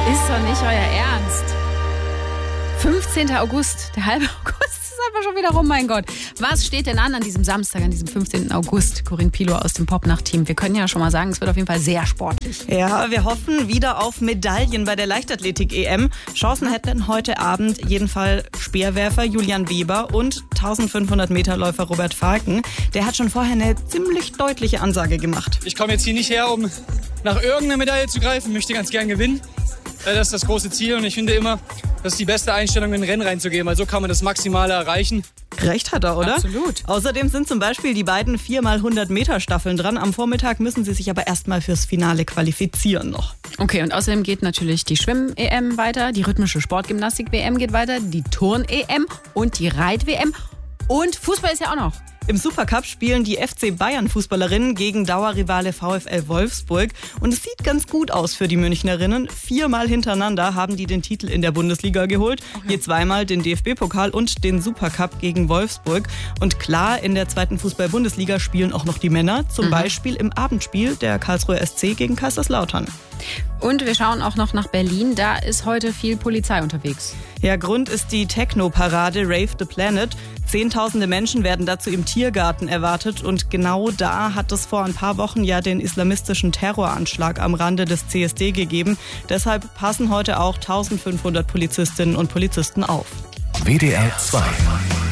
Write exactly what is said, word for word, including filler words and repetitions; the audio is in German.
ist doch nicht euer Ernst. fünfzehnten August, der halbe August ist einfach schon wieder rum, mein Gott. Was steht denn an an diesem Samstag, an diesem fünfzehnten August? Corinne Pilow aus dem Popnacht-Team. Wir können ja schon mal sagen, es wird auf jeden Fall sehr sportlich. Ja, wir hoffen wieder auf Medaillen bei der Leichtathletik-E M. Chancen hätten heute Abend jeden Fall Speerwerfer Julian Weber und eintausendfünfhundert Meter Läufer Robert Falken. Der hat schon vorher eine ziemlich deutliche Ansage gemacht. Ich komme jetzt hier nicht her, um nach irgendeiner Medaille zu greifen, möchte ganz gern gewinnen. Das ist das große Ziel und ich finde immer, das ist die beste Einstellung, in ein Rennen reinzugehen, weil so kann man das Maximale erreichen. Recht hat er, oder? Absolut. Außerdem sind zum Beispiel die beiden vier mal hundert Meter Staffeln dran. Am Vormittag müssen sie sich aber erstmal fürs Finale qualifizieren noch. Okay, und außerdem geht natürlich die Schwimm-E M weiter, die rhythmische Sportgymnastik-W M geht weiter, die Turn-E M und die Reit-W M und Fußball ist ja auch noch. Im Supercup spielen die F C Bayern-Fußballerinnen gegen Dauerrivale VfL Wolfsburg. Und es sieht ganz gut aus für die Münchnerinnen. Viermal hintereinander haben die den Titel in der Bundesliga geholt. Okay. Je zweimal den D F B-Pokal und den Supercup gegen Wolfsburg. Und klar, in der zweiten Fußball-Bundesliga spielen auch noch die Männer. Zum mhm. Beispiel im Abendspiel der Karlsruher S C gegen Kaiserslautern. Und wir schauen auch noch nach Berlin. Da ist heute viel Polizei unterwegs. Ja, Grund ist die Techno-Parade Rave the Planet. Zehntausende Menschen werden dazu im Tiergarten erwartet. Und genau da hat es vor ein paar Wochen ja den islamistischen Terroranschlag am Rande des C S D gegeben. Deshalb passen heute auch eintausendfünfhundert Polizistinnen und Polizisten auf. W D R zwei